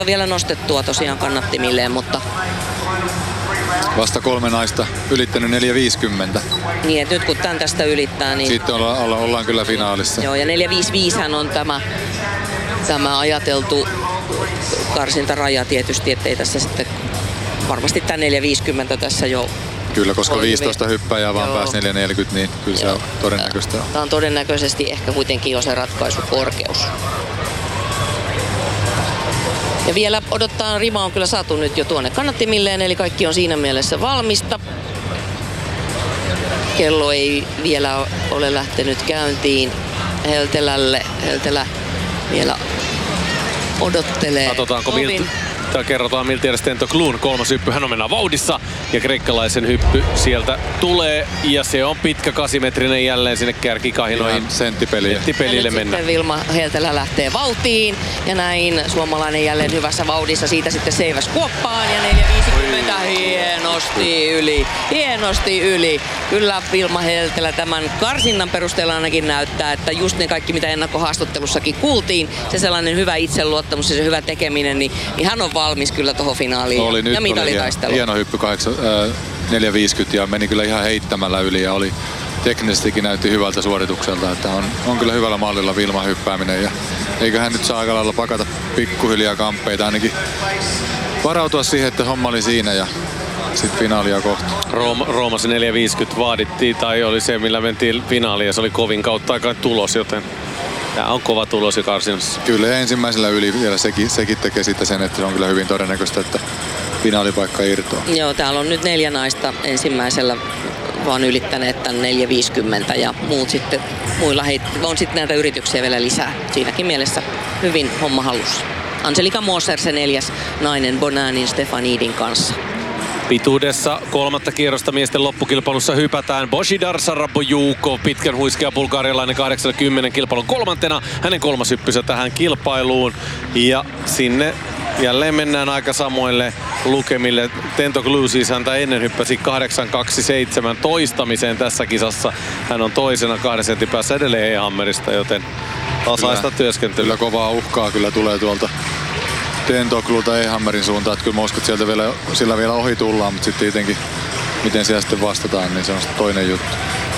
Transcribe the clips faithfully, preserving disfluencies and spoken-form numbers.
vielä nostettua tosiaan kannattimilleen, mutta vasta kolme naista ylittänyt neljä viisikymmentä. Niin, että nyt kun tämän tästä ylittää, niin sitten olla, olla, ollaan kyllä finaalissa. Joo, ja neljä viisikymmentäviisi on tämä, tämä ajateltu karsintaraja tietysti, ettei tässä sitten varmasti tämä neljä viisikymmentä tässä jo. Kyllä, koska viisitoista hyvin. hyppääjää vaan pääsi neljä neljäkymmentä, niin kyllä Joo. se on todennäköistä. Tämä on todennäköisesti ehkä kuitenkin jo se ratkaisukorkeus. Ja vielä odottaa, rima on kyllä saatu nyt jo tuonne kannattimilleen, eli kaikki on siinä mielessä valmista. Kello ei vielä ole lähtenyt käyntiin Heltelälle. Heltelä vielä odottelee. Katsotaanko miltä, kerrotaan miltä edes Tentoglun kolmas hyppy. Hän on mennään vauhdissa ja kreikkalaisen hyppy sieltä tulee. Ja se on pitkä kasimetrinen jälleen sinne kärkikahinoihin. Senttipeliä. Senttipelille ja mennään. Sitten Vilma Heltelä lähtee vauhtiin ja näin suomalainen jälleen hyvässä vauhdissa. Siitä sitten seiväs kuoppaan ja neljä viisikymmentä hienosti yli. Hienosti yli. Kyllä Vilma Heltelä tämän karsinnan perusteella ainakin näyttää, että just ne kaikki mitä ennakkohaastattelussakin kuultiin, se sellainen hyvä itseluottamus ja se hyvä tekeminen, niin, niin hän on valmis kyllä tuohon finaaliin oli, ja, nyt ja mitalitaistelu. Hieno hyppy neljä viisikymmentä ja meni kyllä ihan heittämällä yli ja oli teknisestikin näytti hyvältä suoritukselta, että on, on kyllä hyvällä mallilla Vilma hyppääminen ja eiköhän nyt saa aika lailla pakata pikkuhiljaa kamppeita, ainakin varautua siihen, että homma oli siinä ja sitten finaalia kohta. Rooma, Roomassa neljä viisikymmentä vaadittiin tai oli se millä mentiin finaaliin ja se oli kovin kautta aikaan tulos, joten tämä on kova tulos jo karsinassa. Kyllä ensimmäisellä yli vielä sekin, sekin tekee sitten sen, että se on kyllä hyvin todennäköistä, että finaalipaikka irtoaa. Joo, täällä on nyt neljä naista ensimmäisellä vaan ylittäneet tämän neljä viisikymmentä ja muut sitten, muilla heit, on sitten näitä yrityksiä vielä lisää. Siinäkin mielessä hyvin homma hallussa. Angelika Moser se neljäs nainen Bonanin Stefanidin kanssa. Pituudessa kolmatta kierrosta miesten loppukilpailussa hypätään. Božidar Sarabojukov, pitkän huiskea bulgarialainen kahdeksankymmentä kilpailun kolmantena. Hänen kolmas hyppysä tähän kilpailuun. Ja sinne jälleen mennään aika samoille lukemille. Tentoglu siis häntä ennen hyppäsi kahdeksan kaksikymmentäseitsemän toistamiseen tässä kisassa. Hän on toisena kahden sentin päässä edelleen E-Hammerista, joten tasaista kyllä, työskentelyä. Kyllä kovaa uhkaa kyllä tulee tuolta Tentoglulta E-Hammerin suuntaan. Että kyllä mä uskon, että sieltä vielä, sillä vielä ohi tullaan, mutta sitten jotenkin miten siellä sitten vastataan, niin se on toinen juttu.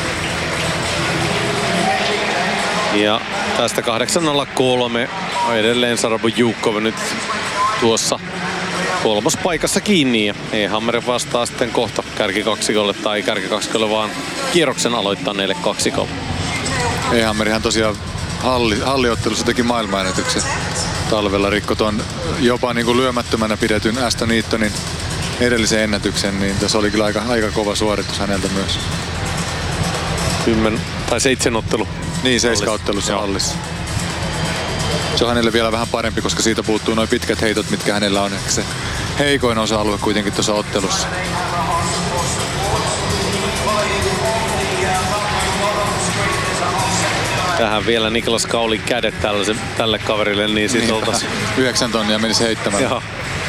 Ja tästä kahdeksan nolla kolme edelleen Sarabojukov nyt tuossa kolmospaikassa kiinni ja E-Hammer vastaa sitten kohta kärkikaksikolle tai kärkikaksikolle vaan kierroksen aloittaneelle kaksikolle. E-Hammerihan tosiaan halli, halliottelussa teki maailmanennätyksen talvella, rikko ton jopa niin kuin lyömättömänä pidetyn Aston Eatonin edellisen ennätyksen, niin tässä oli kyllä aika, aika kova suoritus häneltä myös. Kymmen tai seitsemän ottelu. Niin, seiskauttelussa hallissa. Se on hänelle vielä vähän parempi, koska siitä puuttuu noin pitkät heitot, mitkä hänellä on. Ehkä se heikoin osa-alue kuitenkin tuossa ottelussa. Tähän vielä Niklas Kaulin kädet tälle, tälle kaverille, niin sit niin, oltais... Yhdeksän tonnia menisi heittämään. Joo.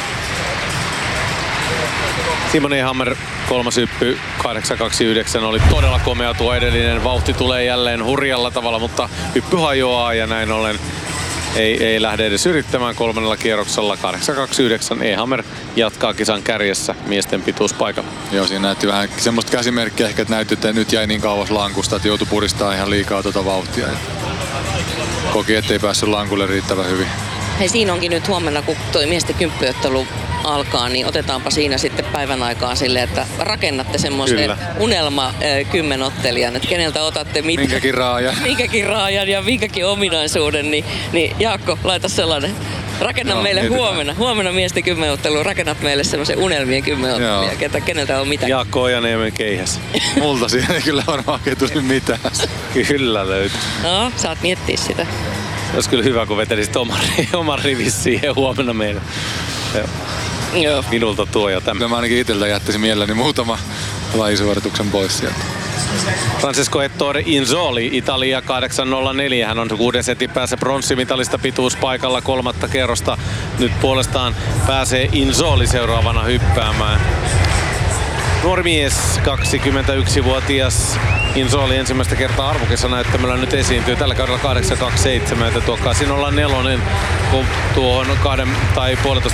Simon E-Hammer kolmas hyppy kahdeksan kaksikymmentäyhdeksän oli todella komea tuo edellinen. Vauhti tulee jälleen hurjalla tavalla, mutta hyppy hajoaa ja näin ollen ei, ei lähde edes yrittämään kolmannella kierroksella. kahdeksan kaksikymmentäyhdeksän E-Hammer jatkaa kisan kärjessä miesten pituuspaikalla. Joo, siinä näytti vähän semmoista käsimerkkiä ehkä, että näytti, että nyt jäi niin kauas lankusta, että joutui puristamaan ihan liikaa tuota vauhtia. Koki, ettei päässyt lankulle riittävän hyvin. Hei, siinä onkin nyt huomenna, kun toi miesten kymppyottelu alkaa, niin otetaanpa siinä sitten päivän aikaan sille, että rakennatte semmoisen unelma kymmenottelijan, että keneltä otatte mit... minkäkin raajan. minkäkin raajan ja minkäkin ominaisuuden, niin, niin Jaakko, laita sellainen. Rakenna no, meille mietitään. huomenna, huomenna miesten kymmenottelu, rakennat meille semmoisen unelmien kymmenottelija, ketä, keneltä on mitä. Jaakko Ojaniemen keihäs. Multa siinä ei kyllä varmaan tuli mitään. Kyllä löytyy. No, saat miettiä sitä. Olisi kyllä hyvä, kun vetelisit oman, oman rivis siihen huomenna meidän. Joo. Joo. Minulta tuo ja tämä. Mä ainakin itseltä jättäisin mielelläni muutama lajisuorituksen pois sieltä. Francesco Ettore Inzoli, Italia kahdeksan nolla neljä. Hän on kuuden setin päässä pronssimitalista pituuspaikalla kolmatta kerrosta. Nyt puolestaan pääsee Inzoli seuraavana hyppäämään. Nuori mies, kaksikymmentäyksivuotias Inso oli ensimmäistä kertaa arvokissa näyttämällä nyt esiintyy tällä kaudella kahdeksan kaksi seitsemän, että tuo Casinolla nelonen, kun tuohon kahden tai puolentoista